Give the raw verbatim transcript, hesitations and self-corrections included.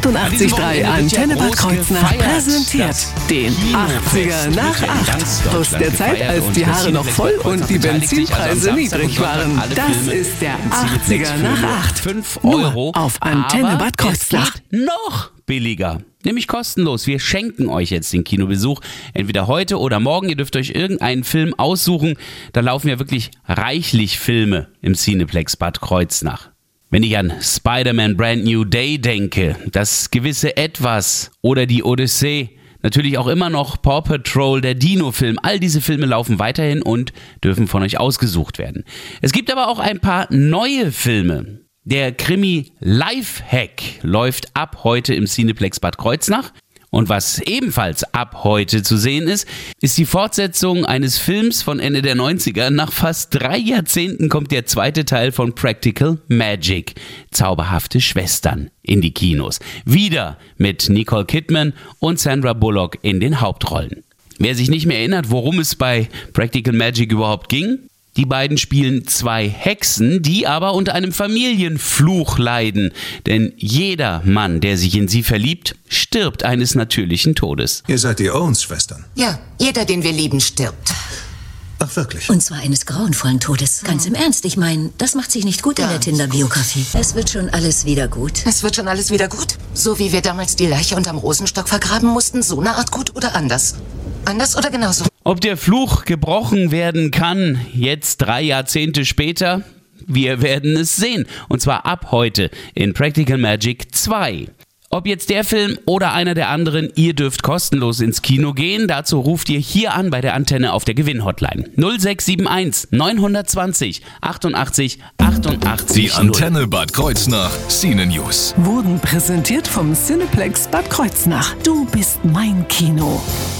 achtundachtzig Komma drei Antenne Bad Kreuznach präsentiert den achtziger nach acht. Aus der Zeit, als die Haare noch voll und die Benzinpreise niedrig waren. Das ist der achtziger nach acht. fünf Euro auf Antenne Bad Kreuznach. Es geht noch billiger. Nämlich kostenlos. Wir schenken euch jetzt den Kinobesuch. Entweder heute oder morgen. Ihr dürft euch irgendeinen Film aussuchen. Da laufen ja wirklich reichlich Filme im Cineplex Bad Kreuznach. Wenn ich an Spider-Man Brand New Day denke, das gewisse Etwas oder die Odyssee, natürlich auch immer noch Paw Patrol, der Dino-Film, all diese Filme laufen weiterhin und dürfen von euch ausgesucht werden. Es gibt aber auch ein paar neue Filme. Der Krimi Lifehack läuft ab heute im Cineplex Bad Kreuznach. Und was ebenfalls ab heute zu sehen ist, ist die Fortsetzung eines Films von Ende der neunziger. Nach fast drei Jahrzehnten kommt der zweite Teil von Practical Magic, Zauberhafte Schwestern, in die Kinos. Wieder mit Nicole Kidman und Sandra Bullock in den Hauptrollen. Wer sich nicht mehr erinnert, worum es bei Practical Magic überhaupt ging: Die beiden spielen zwei Hexen, die aber unter einem Familienfluch leiden. Denn jeder Mann, der sich in sie verliebt, stirbt eines natürlichen Todes. Ihr seid die Owens-Schwestern. Ja, jeder, den wir lieben, stirbt. Ach, wirklich? Und zwar eines grauenvollen Todes. Ganz im Ernst, ich meine, das macht sich nicht gut in der Tinder-Biografie. Es wird schon alles wieder gut. Es wird schon alles wieder gut? So wie wir damals die Leiche unterm Rosenstock vergraben mussten, so eine Art gut oder anders? Anders oder genauso? Ob der Fluch gebrochen werden kann, jetzt drei Jahrzehnte später, wir werden es sehen. Und zwar ab heute in Practical Magic zwei. Ob jetzt der Film oder einer der anderen, ihr dürft kostenlos ins Kino gehen. Dazu ruft ihr hier an bei der Antenne auf der Gewinn-Hotline. null sechs sieben eins neun zwei null achtundachtzig achtundachtzig. Die Antenne Bad Kreuznach Cine News Wurden präsentiert vom Cineplex Bad Kreuznach. Du bist mein Kino.